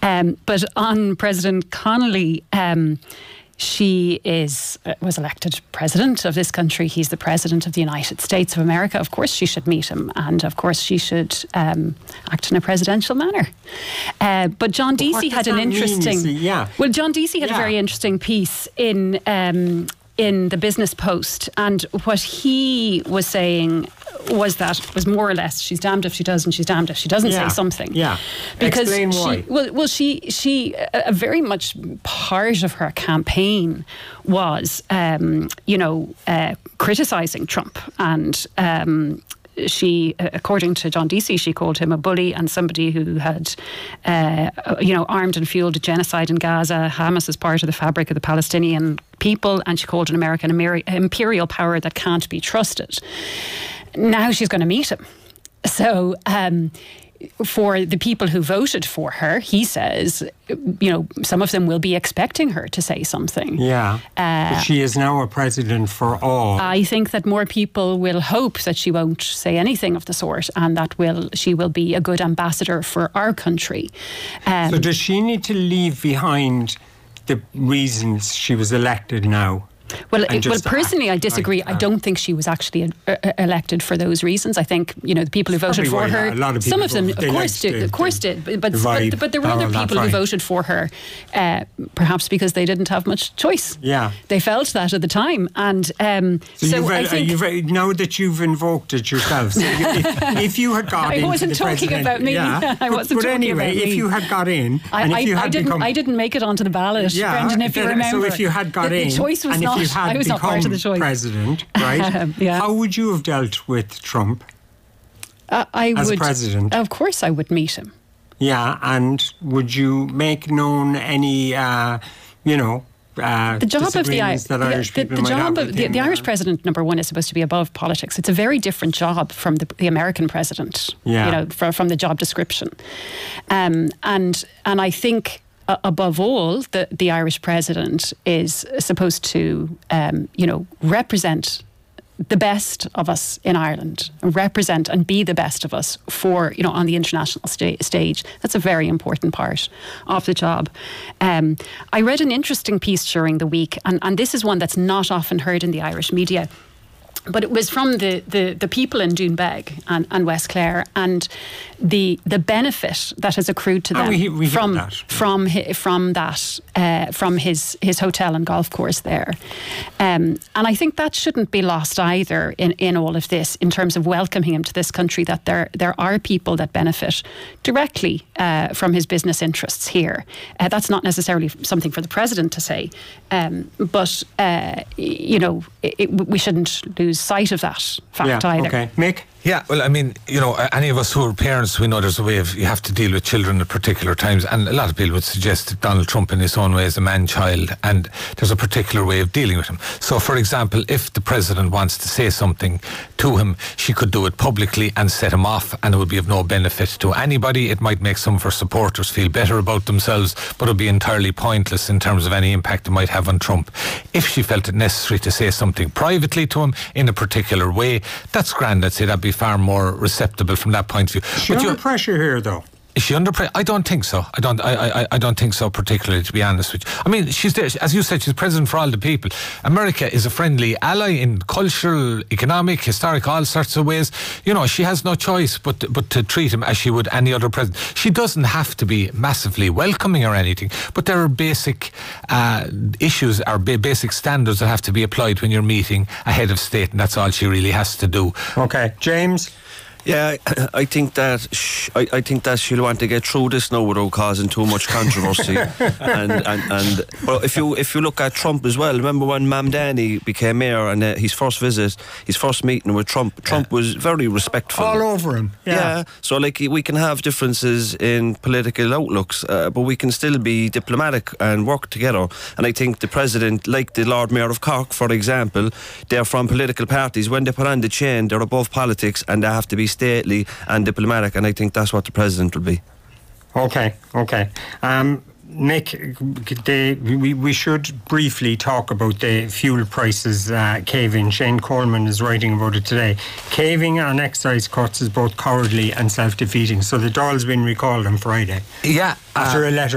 But on President Connolly, she was elected president of this country. He's the president of the United States of America. Of course, she should meet him, and of course, she should act in a presidential manner. But John Deasy had an interesting. Well, John Deasy had a very interesting piece in the Business Post, and what he was saying was more or less, she's damned if she does and she's damned if she doesn't say something. Yeah. Because explain why. She very much part of her campaign was, criticising Trump, and she, according to John Deasy, she called him a bully and somebody who had, armed and fueled a genocide in Gaza. Hamas is part of the fabric of the Palestinian people, and she called America an imperial power that can't be trusted. Now she's going to meet him. So, for the people who voted for her, he says, some of them will be expecting her to say something. Yeah. But she is now a president for all. I think that more people will hope that she won't say anything of the sort, and that she will be a good ambassador for our country. So does she need to leave behind the reasons she was elected now? Well, personally, I disagree. I don't think she was actually elected for those reasons. I think, the people who voted for her, a lot of people some of them, of course did. But there were other people who voted for her, perhaps because they didn't have much choice. Yeah. They felt that at the time. And I think... now that you've invoked it yourself, so if you had got in... I wasn't talking about me. Yeah, I wasn't talking about me. If you had got in... I didn't make it onto the ballot, Brendan, if you remember. So if you had got in... The choice was not... I was not part of the choice. President, right? How would you have dealt with Trump as president? Of course, I would meet him. Yeah, and would you make known any, the job of the Irish president, number one, is supposed to be above politics. It's a very different job from the American president. Yeah. From the job description, and I think. Above all, the Irish president is supposed to, represent the best of us in Ireland, represent and be the best of us for, on the international stage. That's a very important part of the job. I read an interesting piece during the week, and this is one that's not often heard in the Irish media. But it was from the people in Doonbeg and West Clare, and the benefit that has accrued to them from his hotel and golf course there, and I think that shouldn't be lost either in all of this, in terms of welcoming him to this country. That there are people that benefit directly from his business interests here. That's not necessarily something for the president to say, but we shouldn't lose sight of that fact either. Okay, Mick? Yeah, well, I mean, any of us who are parents, we know there's a way of, you have to deal with children at particular times, and a lot of people would suggest that Donald Trump in his own way is a man-child, and there's a particular way of dealing with him. So, for example, if the president wants to say something to him, she could do it publicly and set him off, and it would be of no benefit to anybody. It might make some of her supporters feel better about themselves, but it would be entirely pointless in terms of any impact it might have on Trump. If she felt it necessary to say something privately to him in a particular way, that's grand. I'd say that'd be far more receptible from that point of view. Is she under pressure here, though? Is she under pressure? I don't think so. I don't think so, particularly, to be honest with you. I mean, she's there, as you said, she's president for all the people. America is a friendly ally in cultural, economic, historic, all sorts of ways. She has no choice but to treat him as she would any other president. She doesn't have to be massively welcoming or anything, but there are basic issues or basic standards that have to be applied when you're meeting a head of state, and that's all she really has to do. Okay, James? Yeah, I think that she'll want to get through this now without causing too much controversy. and but if you look at Trump as well, remember when Mamdani became mayor and his first meeting with Trump was very respectful. All over him. Yeah. So we can have differences in political outlooks, but we can still be diplomatic and work together. And I think the president, like the Lord Mayor of Cork, for example, they're from political parties. When they put on the chain, they're above politics and they have to be stately and diplomatic, and I think that's what the president will be. Okay. Nick, we should briefly talk about the fuel prices caving. Shane Coleman is writing about it today. Caving on excise cuts is both cowardly and self-defeating. So the Dáil's been recalled on Friday. Yeah. After a letter